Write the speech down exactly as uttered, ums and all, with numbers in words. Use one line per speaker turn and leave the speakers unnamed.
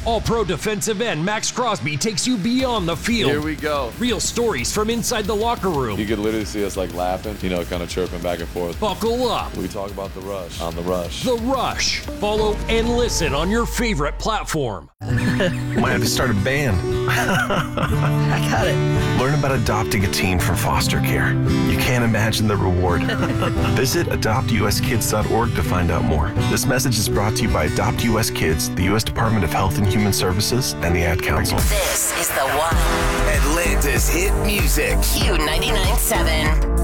All-Pro defensive end Max Crosby takes you beyond the field.
Here we go.
Real stories from inside the locker room.
You could literally see us like laughing, you know, kind of chirping back and forth.
Buckle up.
We talk about the rush on the rush.
The Rush. Follow and listen on your favorite platform.
Might have to start a band.
I got it.
Learn about adopting a teen from foster care. You can't imagine the reward. Visit adopt u s kids dot org to find out more. This message is brought to you by Adopt U S Kids, the U S Department of Health and Human Services, and the Ad Council.
This is the one.
Atlanta's hit music.
Q ninety-nine point seven.